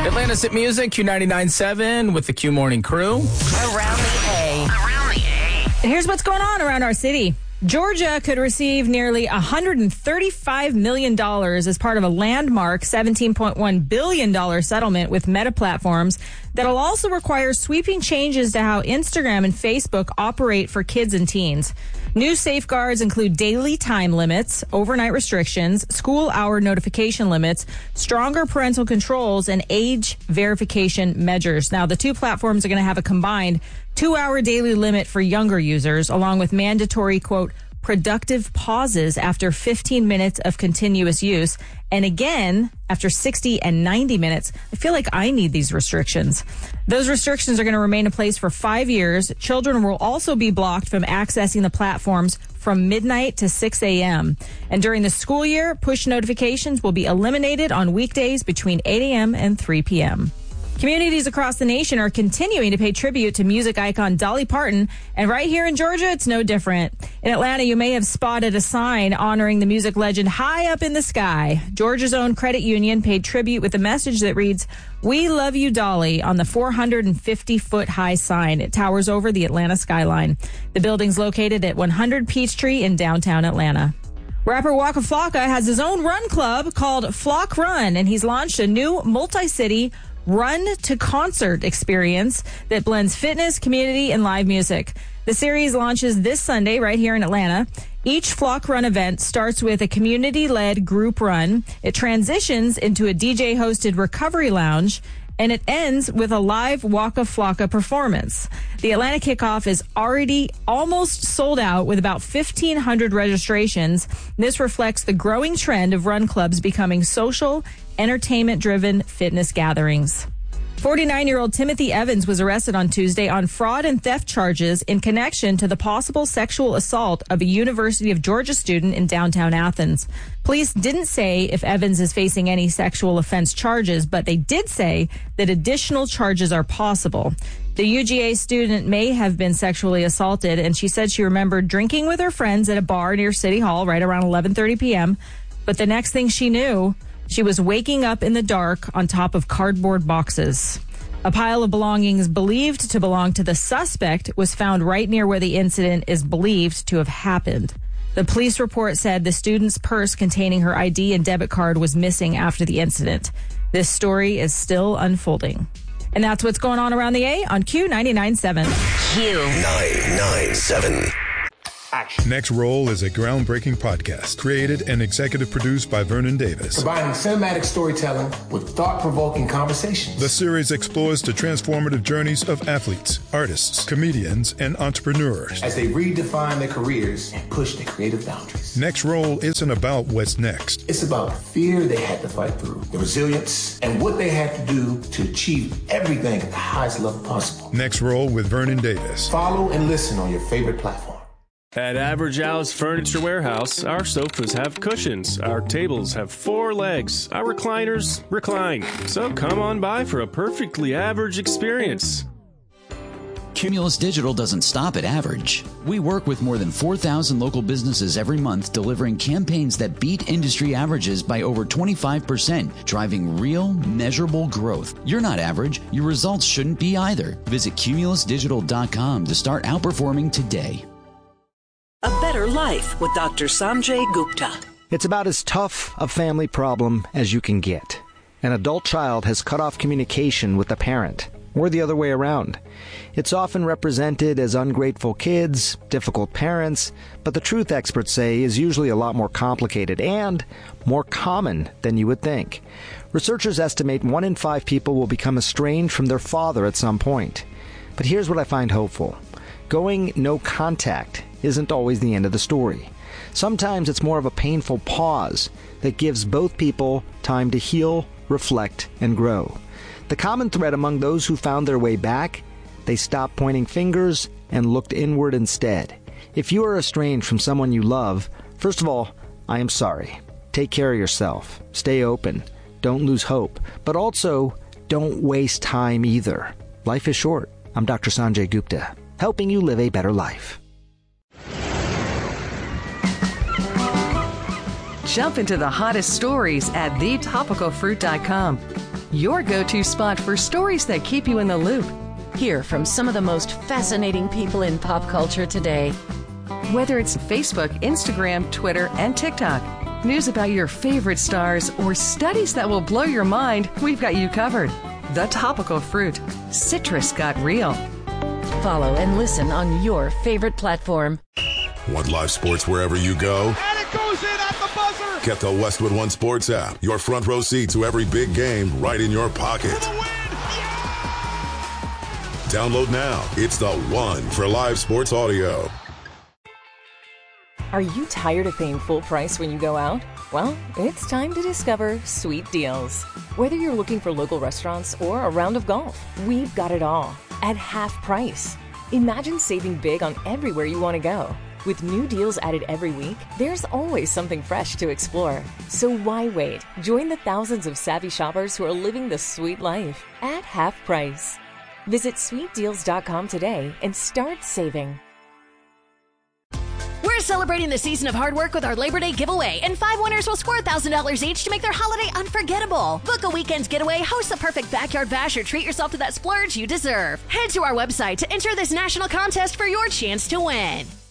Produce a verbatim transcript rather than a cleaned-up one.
Atlanta's Hit Music, Q ninety-nine point seven with the Q Morning Crew. Around the A. Around the A. Here's what's going on around our city. Georgia could receive nearly one hundred thirty-five million dollars as part of a landmark seventeen point one billion dollars settlement with Meta Platforms that'll also require sweeping changes to how Instagram and Facebook operate for kids and teens. New safeguards include daily time limits, overnight restrictions, school hour notification limits, stronger parental controls, and age verification measures. Now, the two platforms are going to have a combined two-hour daily limit for younger users, along with mandatory, quote, productive pauses after fifteen minutes of continuous use. And again, after sixty and ninety minutes. I feel like I need these restrictions. Those restrictions are going to remain in place for five years. Children will also be blocked from accessing the platforms from midnight to six a.m. And during the school year, push notifications will be eliminated on weekdays between eight a.m. and three p.m. Communities across the nation are continuing to pay tribute to music icon Dolly Parton, and right here in Georgia, it's no different. In Atlanta, you may have spotted a sign honoring the music legend high up in the sky. Georgia's own credit union paid tribute with a message that reads, "We love you, Dolly," on the four hundred fifty foot high sign. It towers over the Atlanta skyline. The building's located at one hundred Peachtree in downtown Atlanta. Rapper Waka Flocka has his own run club called Flock Run, and he's launched a new multi-city Run to Concert experience that blends fitness, community, and live music. The series launches this Sunday right here in Atlanta. Each Flock Run event starts with a community-led group run. It transitions into a D J-hosted recovery lounge, and it ends with a live Waka Flocka performance. The Atlanta kickoff is already almost sold out with about fifteen hundred registrations. This reflects the growing trend of run clubs becoming social, entertainment-driven fitness gatherings. forty-nine-year-old Timothy Evans was arrested on Tuesday on fraud and theft charges in connection to the possible sexual assault of a University of Georgia student in downtown Athens. Police didn't say if Evans is facing any sexual offense charges, but they did say that additional charges are possible. The U G A student may have been sexually assaulted, and she said she remembered drinking with her friends at a bar near City Hall right around eleven thirty p.m. But the next thing she knew, she was waking up in the dark on top of cardboard boxes. A pile of belongings believed to belong to the suspect was found right near where the incident is believed to have happened. The police report said the student's purse containing her I D and debit card was missing after the incident. This story is still unfolding. And that's what's going on around the A on Q ninety-nine point seven. Q ninety-nine point seven. Action. Next Roll is a groundbreaking podcast created and executive produced by Vernon Davis. Combining cinematic storytelling with thought-provoking conversations. The series explores the transformative journeys of athletes, artists, comedians, and entrepreneurs as they redefine their careers and push their creative boundaries. Next Roll isn't about what's next. It's about the fear they had to fight through, the resilience, and what they had to do to achieve everything at the highest level possible. Next Roll with Vernon Davis. Follow and listen on your favorite platform. At Average Al's Furniture Warehouse, our sofas have cushions, our tables have four legs, our recliners recline. So come on by for a perfectly average experience. Cumulus Digital doesn't stop at average. We work with more than four thousand local businesses every month, delivering campaigns that beat industry averages by over twenty-five percent, driving real, measurable growth. You're not average. Your results shouldn't be either. Visit cumulus digital dot com to start outperforming today. A Better Life with Doctor Sanjay Gupta. It's about as tough a family problem as you can get. An adult child has cut off communication with the parent, or the other way around. It's often represented as ungrateful kids, difficult parents, but the truth, experts say, is usually a lot more complicated and more common than you would think. Researchers estimate one in five people will become estranged from their father at some point. But here's what I find hopeful. Going no contact isn't always the end of the story. Sometimes it's more of a painful pause that gives both people time to heal, reflect, and grow. The common thread among those who found their way back, they stopped pointing fingers and looked inward instead. If you are estranged from someone you love, first of all, I am sorry. Take care of yourself. Stay open. Don't lose hope. But also, don't waste time either. Life is short. I'm Doctor Sanjay Gupta, helping you live a better life. Jump into the hottest stories at the topical fruit dot com. your go-to spot for stories that keep you in the loop. Hear from some of the most fascinating people in pop culture today. Whether it's Facebook, Instagram, Twitter, and TikTok, news about your favorite stars, or studies that will blow your mind, we've got you covered. The Topical Fruit. Citrus got real. Follow and listen on your favorite platform. Want live sports wherever you go? And it goes in at the buzzer! Get the Westwood One Sports app. Your front row seat to every big game right in your pocket. For the win! Yeah! Download now. It's the one for live sports audio. Are you tired of paying full price when you go out? Well, it's time to discover Sweet Deals. Whether you're looking for local restaurants or a round of golf, we've got it all at half price. Imagine saving big on everywhere you want to go. With new deals added every week, there's always something fresh to explore. So why wait? Join the thousands of savvy shoppers who are living the sweet life at half price. Visit sweet deals dot com today and start saving. We're celebrating the season of hard work with our Labor Day giveaway, and five winners will score one thousand dollars each to make their holiday unforgettable. Book a weekend's getaway, host the perfect backyard bash, or treat yourself to that splurge you deserve. Head to our website to enter this national contest for your chance to win.